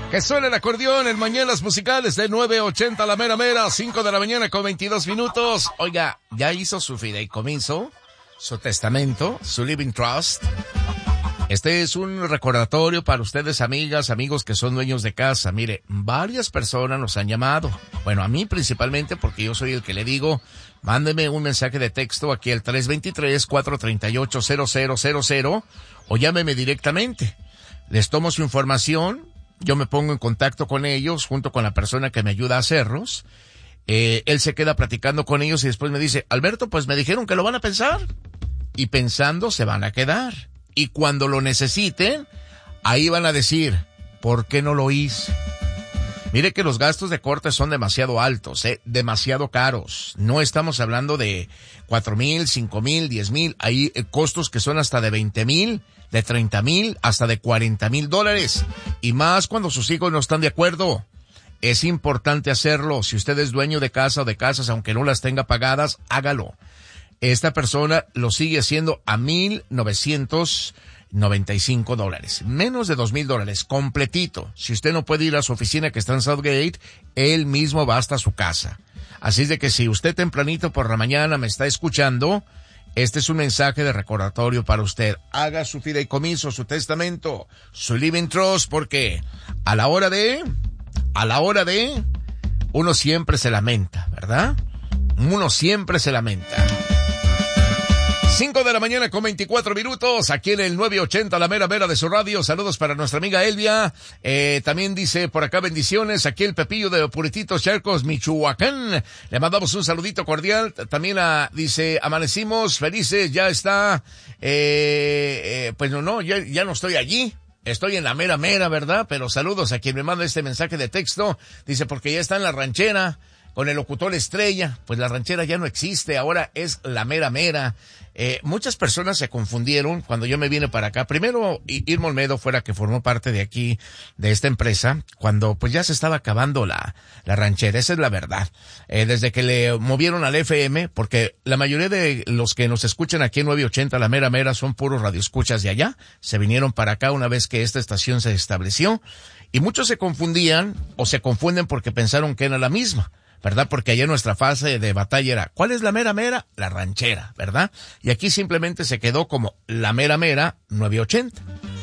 Que suene el acordeón en Mañanas Musicales de 9:80 a la mera mera, 5 de la mañana con 22 minutos. Oiga, ya hizo su fideicomiso, su testamento, su living trust. Este es un recordatorio para ustedes, amigas, amigos que son dueños de casa. Mire, varias personas nos han llamado. Bueno, a mí principalmente porque yo soy el que le digo, mándeme un mensaje de texto aquí al 323-438-0000 o llámeme directamente. Les tomo su información. Yo me pongo en contacto con ellos junto con la persona que me ayuda a hacerlos. Él se queda platicando con ellos y después me dice, Alberto, pues me dijeron que lo van a pensar. Y pensando se van a quedar. Y cuando lo necesiten, ahí van a decir, ¿por qué no lo hice? Mire que los gastos de corte son demasiado altos, demasiado caros. No estamos hablando de 4,000, 5,000, 10,000. Hay costos que son hasta de 20,000, de 30,000, hasta de $40,000. Y más cuando sus hijos no están de acuerdo. Es importante hacerlo. Si usted es dueño de casa o de casas, aunque no las tenga pagadas, hágalo. Esta persona lo sigue haciendo a $1,995. Menos de $2,000, completito. Si usted no puede ir a su oficina que está en Southgate, él mismo va hasta su casa. Así es de que si usted tempranito por la mañana me está escuchando, este es un mensaje de recordatorio para usted. Haga su fideicomiso, su testamento, su living trust, porque a la hora de, uno siempre se lamenta, ¿verdad? Uno siempre se lamenta. 5 de la mañana con 24 minutos, aquí en el 980, la mera mera de su radio. Saludos para nuestra amiga Elvia. También dice por acá bendiciones, aquí el Pepillo de Purititos, Charcos, Michoacán. Le mandamos un saludito cordial. También dice, amanecimos felices, ya está. Pues ya no estoy allí. Estoy en la mera mera, ¿verdad? Pero saludos a quien me manda este mensaje de texto. Dice, porque ya está en la ranchera con el locutor estrella. Pues la ranchera ya no existe, ahora es la mera mera. Muchas personas se confundieron cuando yo me vine para acá. Primero, Irma Olmedo fuera que formó parte de aquí, de esta empresa, cuando pues ya se estaba acabando la ranchera. Esa es la verdad. Desde que le movieron al FM, porque la mayoría de los que nos escuchan aquí en 980, la mera mera, son puros radioescuchas de allá. Se vinieron para acá una vez que esta estación se estableció. Y muchos se confundían o se confunden porque pensaron que era la misma, ¿verdad? Porque allá nuestra fase de batalla era, ¿cuál es la mera mera? La ranchera, ¿verdad? Y aquí simplemente se quedó como la mera mera 980.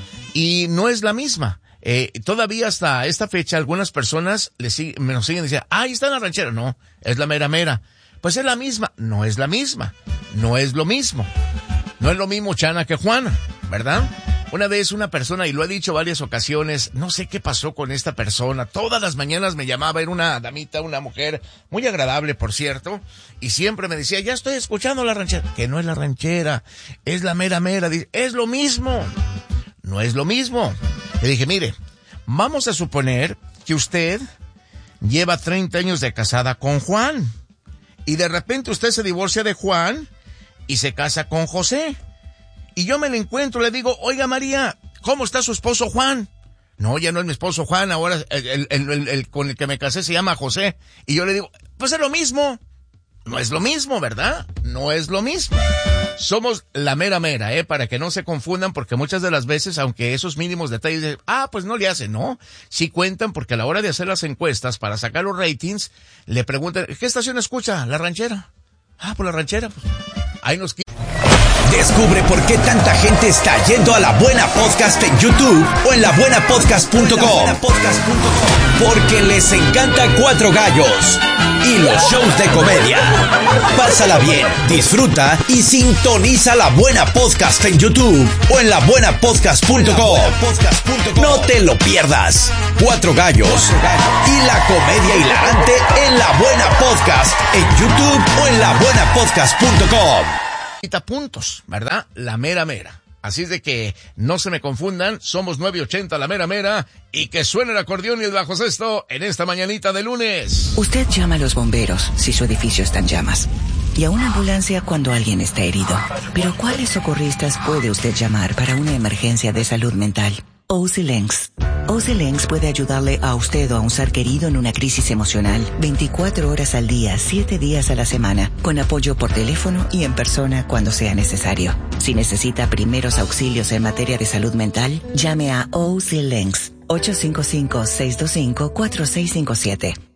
Y no es la misma. Todavía hasta esta fecha algunas personas nos siguen diciendo, ahí está la ranchera. No, es la mera mera. Pues es la misma. No es la misma. No es lo mismo. No es lo mismo Chana que Juana, ¿verdad? Una vez una persona, y lo he dicho varias ocasiones, no sé qué pasó con esta persona, todas las mañanas me llamaba, era una damita, una mujer, muy agradable por cierto, y siempre me decía, ya estoy escuchando la ranchera, que no es la ranchera, es la mera mera, dice, es lo mismo, no es lo mismo. Le dije, mire, vamos a suponer que usted lleva 30 años de casada con Juan, y de repente usted se divorcia de Juan, y se casa con José. Y yo me la encuentro, le digo, oiga María, ¿cómo está su esposo Juan? No, ya no es mi esposo Juan, ahora el con el que me casé se llama José. Y yo le digo, pues es lo mismo. No es lo mismo, ¿verdad? No es lo mismo. Somos la mera mera, para que no se confundan, porque muchas de las veces, aunque esos mínimos detalles, pues no le hacen, ¿no? Sí cuentan, porque a la hora de hacer las encuestas, para sacar los ratings, le preguntan, ¿qué estación escucha? La ranchera. Pues la ranchera, pues. Ahí nos... Descubre por qué tanta gente está yendo a La Buena Podcast en YouTube o en labuenapodcast.com. Porque les encanta Cuatro Gallos y los shows de comedia. Pásala bien, disfruta y sintoniza La Buena Podcast en YouTube o en labuenapodcast.com. No te lo pierdas. Cuatro Gallos y la comedia hilarante en La Buena Podcast en YouTube o en labuenapodcast.com. puntos, ¿verdad? La mera mera. Así es de que no se me confundan, somos 980 la mera mera y que suene el acordeón y el bajo sexto en esta mañanita de lunes. Usted llama a los bomberos si su edificio está en llamas y a una ambulancia cuando alguien está herido. Pero ¿cuáles socorristas puede usted llamar para una emergencia de salud mental? OC Lenx. OC Lenx puede ayudarle a usted o a un ser querido en una crisis emocional 24 horas al día, 7 días a la semana, con apoyo por teléfono y en persona cuando sea necesario. Si necesita primeros auxilios en materia de salud mental, llame a OC Lenx 855-625-4657.